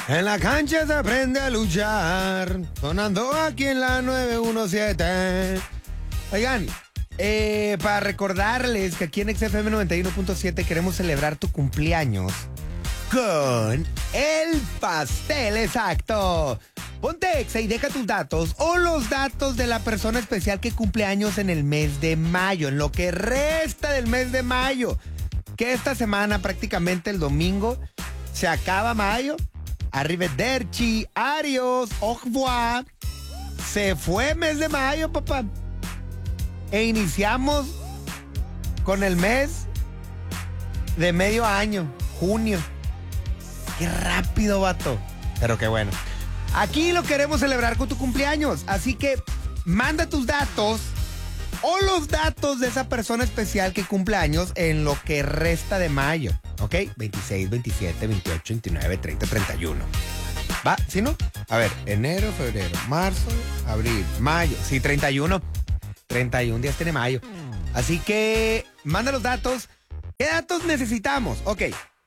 En la cancha se aprende a luchar, sonando aquí en la 917. Oigan, para recordarles que aquí en XFM 91.7 queremos celebrar tu cumpleaños con el pastel exacto. Ponte Exa y deja tus datos o los datos de la persona especial que cumple años en el mes de mayo, en lo que resta del mes de mayo. Que esta semana, prácticamente el domingo, se acaba mayo. Arrivederci, adiós, au revoir. Se fue mes de mayo, papá. E iniciamos con el mes de medio año, junio. Qué rápido, vato. Pero qué bueno. Aquí lo queremos celebrar con tu cumpleaños. Así que manda tus datos o los datos de esa persona especial que cumple años en lo que resta de mayo. ¿Ok? 26, 27, 28, 29, 30, 31. ¿Va? ¿Sí, no? A ver, enero, febrero, marzo, abril, mayo. Sí, 31. 31 días tiene mayo. Así que manda los datos. ¿Qué datos necesitamos? Ok.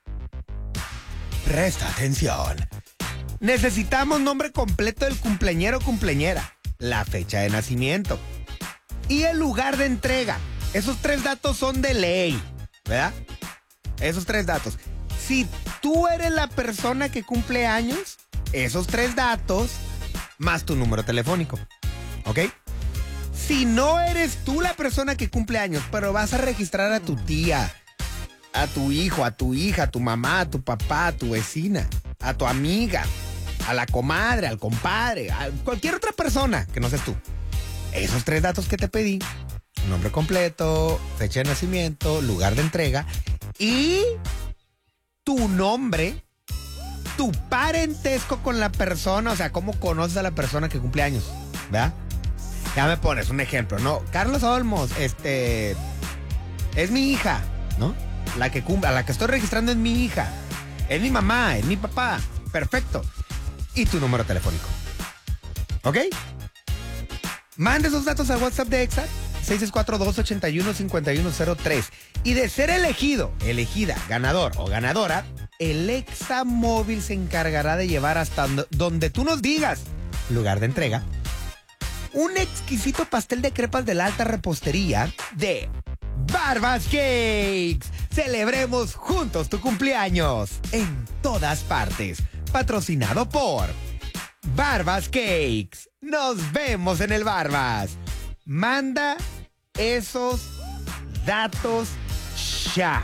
Presta atención. Necesitamos nombre completo del cumpleañero o cumpleañera, la fecha de nacimiento y el lugar de entrega. Esos 3 datos son de ley, ¿verdad? Esos 3 datos. Si tú eres la persona que cumple años, esos 3 datos más tu número telefónico, ¿ok? Si no eres tú la persona que cumple años, pero vas a registrar a tu tía, a tu hijo, a tu hija, a tu mamá, a tu papá, a tu vecina, a tu amiga, a la comadre, al compadre, a cualquier otra persona que no seas tú. Esos 3 datos que te pedí, nombre completo, fecha de nacimiento, lugar de entrega y tu nombre, tu parentesco con la persona, o sea, cómo conoces a la persona que cumple años, ¿verdad? Ya me pones un ejemplo, ¿no? Carlos Olmos, es mi hija, ¿no? La que cumple, a la que estoy registrando es mi hija, es mi mamá, es mi papá, perfecto. Y tu número telefónico, ¿ok? Manda esos datos al WhatsApp de Exa 642-81-5103. Y de ser elegida, ganador o ganadora, el Exa Móvil se encargará de llevar hasta donde tú nos digas, lugar de entrega, un exquisito pastel de crepas de la alta repostería de Barbas Cakes. Celebremos juntos tu cumpleaños en todas partes. Patrocinado por Barbas Cakes. Nos vemos en el Barbas. Manda esos datos ya.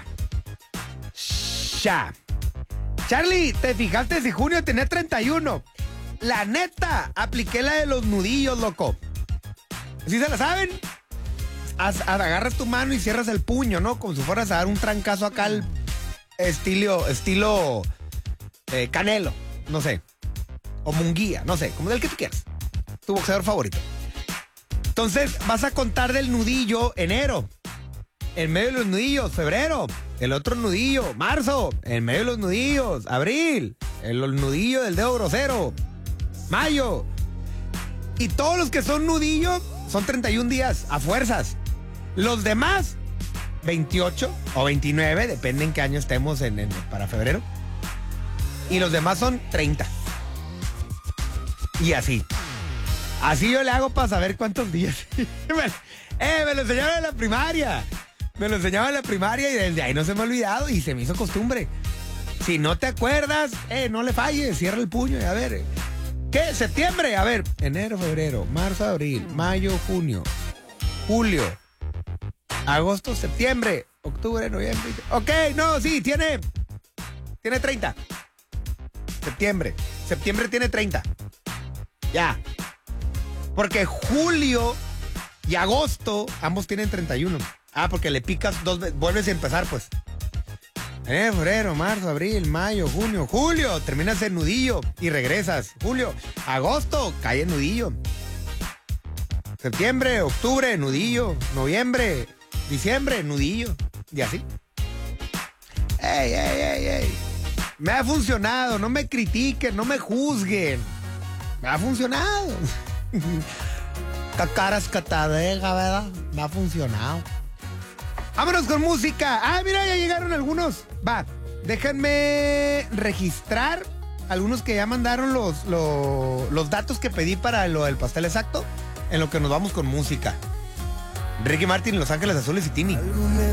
Charlie, ¿te fijaste si junio tenía 31? La neta, apliqué la de los nudillos, loco. ¿Sí se la saben? Agarras tu mano y cierras el puño, ¿no? Como si fueras a dar un trancazo acá al estilo Canelo, no sé. O Munguía, no sé, como del que tú quieras. Tu boxeador favorito. Entonces, vas a contar del nudillo enero. En medio de los nudillos, febrero. El otro nudillo, marzo. En medio de los nudillos, abril. El nudillo del dedo grosero, mayo. Y todos los que son nudillos son 31 días, a fuerzas. Los demás, 28 o 29, depende en qué año estemos para febrero. Y los demás son 30. Y así. Así yo le hago para saber cuántos días. Me lo enseñaron en la primaria. Me lo enseñaban en la primaria y desde ahí no se me ha olvidado y se me hizo costumbre. Si no te acuerdas, no le falles, cierra el puño y a ver. ¿Qué? ¿Septiembre? A ver, enero, febrero, marzo, abril, mayo, junio, julio, agosto, septiembre, octubre, noviembre. Ok, no, sí, tiene 30. Septiembre tiene 30. Ya. Porque julio y agosto ambos tienen 31. Ah, porque le picas 2 veces, vuelves a empezar, pues. Febrero, marzo, abril, mayo, junio, julio, terminas el nudillo y regresas. Julio, agosto, cae el nudillo. Septiembre, octubre, nudillo. Noviembre, diciembre, nudillo. Y así. ¡Ey! Me ha funcionado, no me critiquen, no me juzguen. Me ha funcionado. Cacaras catadega, ¿verdad? Me ha funcionado. Vámonos con música. Ah, mira, ya llegaron algunos. Va, déjenme registrar algunos que ya mandaron los datos que pedí para lo del pastel exacto, en lo que nos vamos con música. Ricky Martin, Los Ángeles Azules y Tini.